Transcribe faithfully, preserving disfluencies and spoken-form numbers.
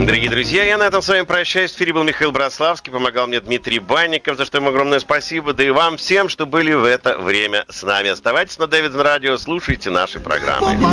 Дорогие друзья, я на этом с вами прощаюсь. В эфире был Михаил Браславский, помогал мне Дмитрий Банников, за что ему огромное спасибо. Да и вам всем, что были в это время с нами. Оставайтесь на Дэвидсон Радио, слушайте наши программы.